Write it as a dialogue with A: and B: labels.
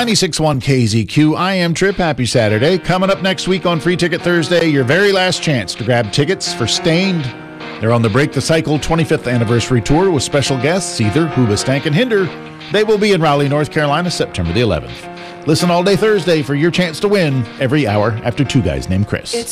A: 96.1 KZQ. I am Trip. Happy Saturday. Coming up next week on Free Ticket Thursday, your very last chance to grab tickets for Stained. They're on the Break the Cycle 25th anniversary tour with special guests, either Hoobastank and Hinder. They will be in Raleigh, North Carolina, September the 11th. Listen all day Thursday for your chance to win every hour after Two Guys Named Chris.